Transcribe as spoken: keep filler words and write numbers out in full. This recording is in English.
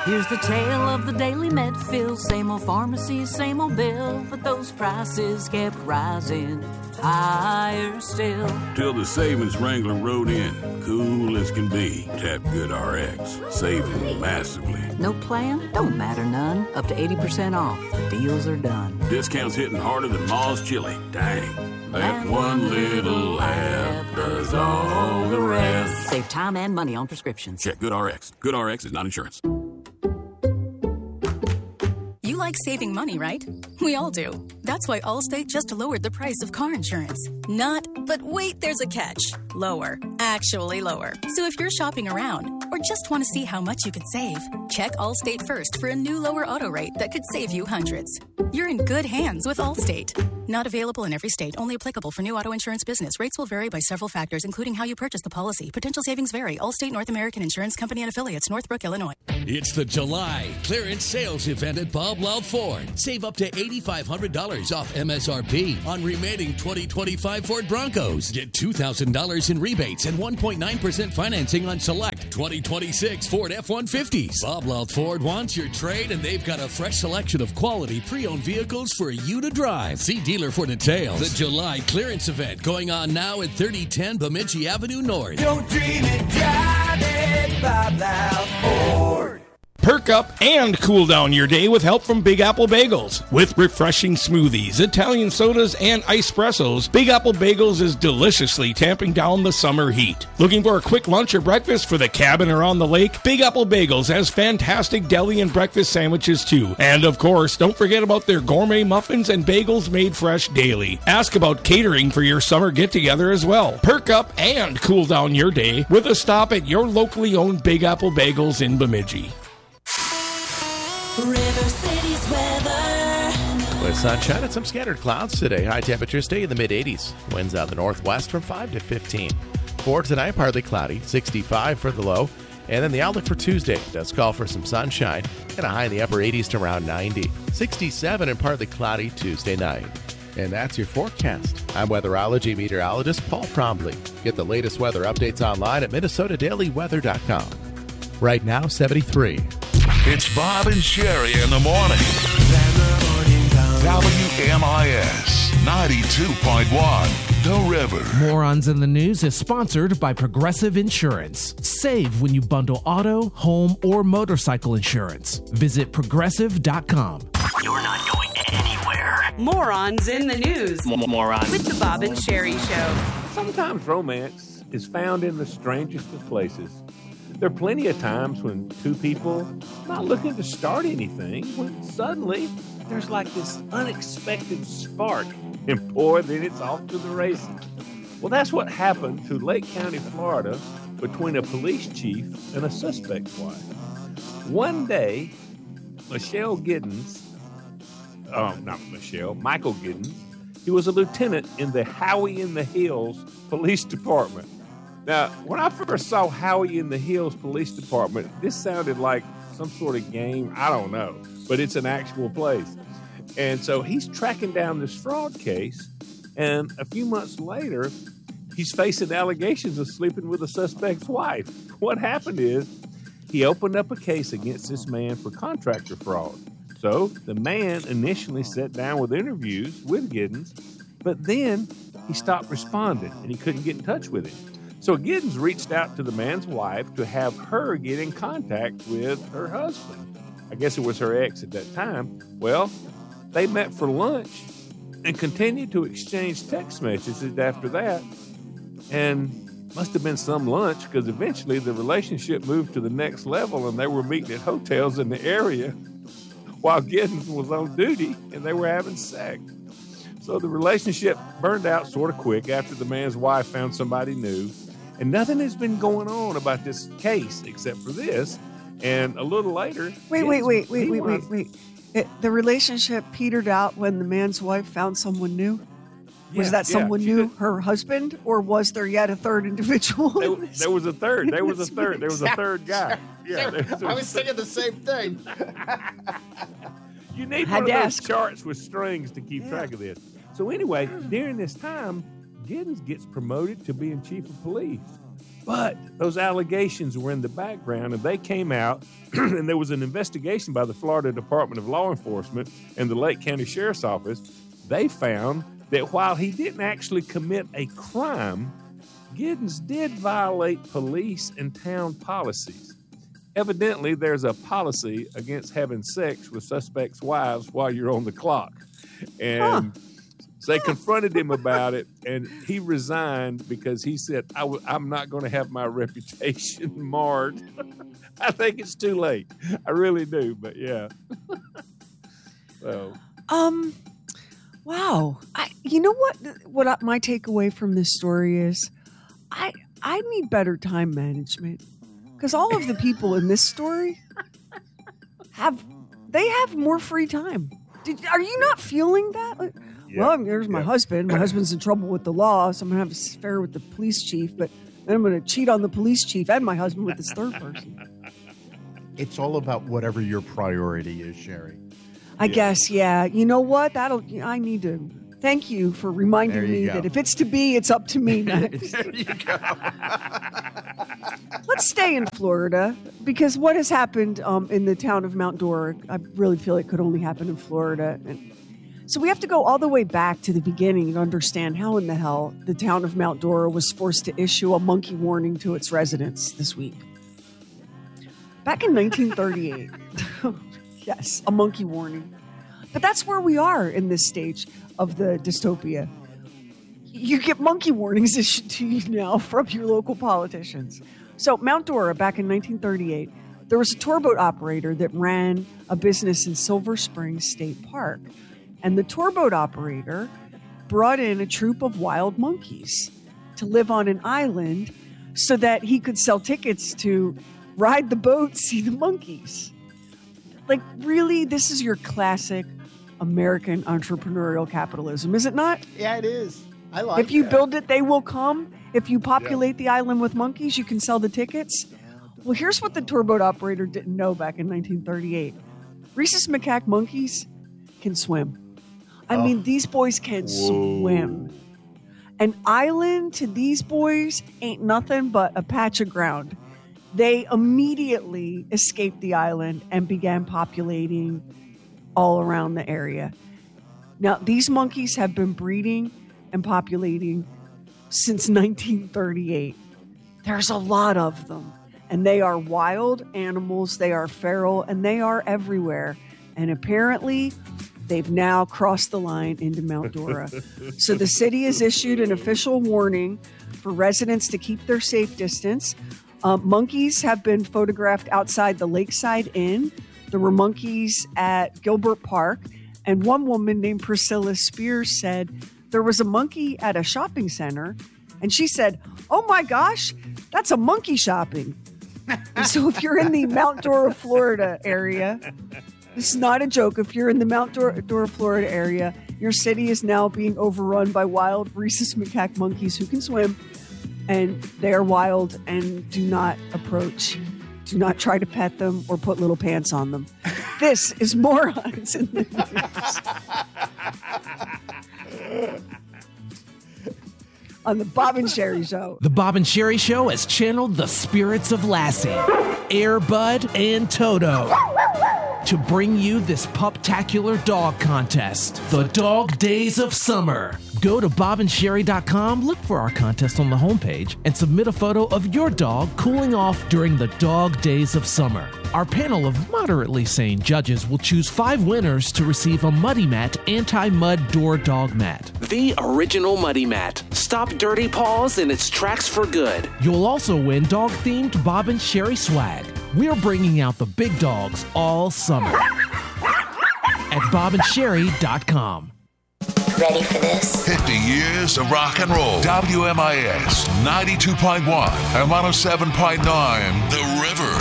Here's the tale of the daily Medfield. Same old pharmacy, same old bill, but those prices kept rising higher still. Till the savings wrangler rode in, cool as can be. Tap GoodRx, saving massively. No plan? Don't matter none. Up to eighty percent off. The deals are done. Discounts hitting harder than Ma's chili. Dang. That one little app does all the rest. Save time and money on prescriptions. Check GoodRx. GoodRx is not insurance. You like saving money, right? We all do. That's why Allstate just lowered the price of car insurance. Not, but wait, there's a catch. Lower. Actually lower. So if you're shopping around or just want to see how much you could save, check Allstate first for a new lower auto rate that could save you hundreds. You're in good hands with Allstate. Not available in every state. Only applicable for new auto insurance business. Rates will vary by several factors, including how you purchase the policy. Potential savings vary. Allstate North American Insurance Company and Affiliates, Northbrook, Illinois. It's the July clearance sales event at Bob Loud Ford. Save up to eight thousand five hundred dollars off M S R P on remaining twenty twenty-five Ford Broncos. Get two thousand dollars in rebates and one point nine percent financing on select twenty twenty-six Ford F one fifties. Bob Loud Ford wants your trade, and they've got a fresh selection of quality pre-owned vehicles for you to drive. See dealer for details. The July clearance event going on now at thirty ten Bemidji Avenue North. Don't dream it, drive it, Bob Loud Ford. Perk up and cool down your day with help from Big Apple Bagels. With refreshing smoothies, Italian sodas, and espressos, Big Apple Bagels is deliciously tamping down the summer heat. Looking for a quick lunch or breakfast for the cabin or on the lake? Big Apple Bagels has fantastic deli and breakfast sandwiches too. And of course, don't forget about their gourmet muffins and bagels made fresh daily. Ask about catering for your summer get-together as well. Perk up and cool down your day with a stop at your locally owned Big Apple Bagels in Bemidji. River City's weather. With sunshine and some scattered clouds today. High temperatures stay in the mid eighties. Winds out of the northwest from five to fifteen. For tonight, partly cloudy, sixty-five for the low. And then the outlook for Tuesday does call for some sunshine and a high in the upper eighties to around ninety. sixty-seven and partly cloudy Tuesday night. And that's your forecast. I'm weatherology meteorologist Paul Trombley. Get the latest weather updates online at Minnesota Daily Weather dot com. Right now, seventy-three. It's Bob and Sherry in the morning. W M I S ninety-two point one, The River. Morons in the News is sponsored by Progressive Insurance. Save when you bundle auto, home, or motorcycle insurance. Visit progressive dot com. You're not going anywhere. Morons in the News. M- morons. With the Bob and Sherry Show. Sometimes romance is found in the strangest of places. There are plenty of times when two people not looking to start anything, when suddenly there's like this unexpected spark, and boy, then it's off to the races. Well, that's what happened to Lake County, Florida, between a police chief and a suspect's wife. One day, Michelle Giddens, oh, not Michelle, Michael Giddens, he was a lieutenant in the Howey in the Hills Police Department. Now, when I first saw Howey in the Hills Police Department, this sounded like some sort of game. I don't know, but it's an actual place. And so he's tracking down this fraud case, and a few months later, he's facing allegations of sleeping with a suspect's wife. What happened is he opened up a case against this man for contractor fraud. So the man initially sat down with interviews with Giddens, but then he stopped responding, and he couldn't get in touch with him. So Giddens reached out to the man's wife to have her get in contact with her husband. I guess it was her ex at that time. Well, they met for lunch and continued to exchange text messages after that. And must have been some lunch, because eventually the relationship moved to the next level, and they were meeting at hotels in the area while Giddens was on duty, and they were having sex. So the relationship burned out sort of quick after the man's wife found somebody new. And nothing has been going on about this case except for this. And a little later... Wait, wait, wait, wait, wait, wait, wait. It, the relationship petered out when the man's wife found someone new? Was Yeah, that someone yeah, new, did. her husband? Or was there yet a third individual? There, there was a third. There was a third. There was a third guy. Yeah, there, there I was thinking the same thing. You need Had one of to those ask. charts with strings to keep Yeah. track of this. So anyway, during this time, Giddens gets promoted to being chief of police. But those allegations were in the background, and they came out, and there was an investigation by the Florida Department of Law Enforcement and the Lake County Sheriff's Office. They found that while he didn't actually commit a crime, Giddens did violate police and town policies. Evidently, there's a policy against having sex with suspects' wives while you're on the clock. And huh. so they confronted him about it, and he resigned because he said, I w- I'm not going to have my reputation marred. I think it's too late. I really do, but yeah. so. Um, wow. I, you know what, what I, my takeaway from this story is? I I need better time management. Because all of the people in this story have, they have more free time. Did, are you not feeling that? Like, yeah. Well, there's my yeah. husband. My husband's in trouble with the law, so I'm going to have an affair with the police chief, but then I'm going to cheat on the police chief and my husband with this third person. It's all about whatever your priority is, Sherry. I yeah. guess, yeah. You know what? That'll. I need to... Thank you for reminding you me go. that if it's to be, it's up to me next. There you go. Let's stay in Florida, because what has happened um, in the town of Mount Dora, I really feel it could only happen in Florida. And so we have to go all the way back to the beginning to understand how in the hell the town of Mount Dora was forced to issue a monkey warning to its residents this week. Back in nineteen thirty-eight, yes, a monkey warning. But that's where we are in this stage of the dystopia. You get monkey warnings issued to you now from your local politicians. So Mount Dora, back in nineteen thirty-eight, there was a tour boat operator that ran a business in Silver Springs State Park. And the tour boat operator brought in a troop of wild monkeys to live on an island so that he could sell tickets to ride the boat, see the monkeys. Like, really, this is your classic American entrepreneurial capitalism, is it not? Yeah, it is. I like it. If you that. build it, they will come. If you populate yeah. the island with monkeys, you can sell the tickets. Well, here's what the tour boat operator didn't know back in nineteen thirty-eight. Rhesus macaque monkeys can swim. I oh. mean, these boys can Whoa. swim. An island to these boys ain't nothing but a patch of ground. They immediately escaped the island and began populating all around the area. Now, these monkeys have been breeding and populating since nineteen thirty-eight. There's a lot of them, and they are wild animals, they are feral, and they are everywhere. And apparently, they've now crossed the line into Mount Dora. So the city has issued an official warning for residents to keep their safe distance. Uh, monkeys have been photographed outside the Lakeside Inn. There were monkeys at Gilbert Park, and one woman named Priscilla Spears said there was a monkey at a shopping center, and she said, "Oh my gosh, that's a monkey shopping." And so if you're in the Mount Dora, Florida area, this is not a joke. If you're in the Mount Dora, Dora, Florida area, your city is now being overrun by wild rhesus macaque monkeys who can swim, and they're wild, and do not approach. Do not try to pet them or put little pants on them. This is Morons in the News. On the Bob and Sherry Show. The Bob and Sherry Show has channeled the spirits of Lassie, Air Bud, and Toto to bring you this puptacular dog contest, the Dog Days of Summer. Go to bob and sherry dot com, look for our contest on the homepage, and submit a photo of your dog cooling off during the Dog Days of Summer. Our panel of moderately sane judges will choose five winners to receive a Muddy Mat anti-mud door dog mat. The original Muddy Mat. Stop dirty paws in its tracks for good. You'll also win dog-themed Bob and Sherry swag. We're bringing out the big dogs all summer at bob and sherry dot com. Ready for this? fifty years of rock and roll. W M I S ninety-two point one and one oh seven point nine The River.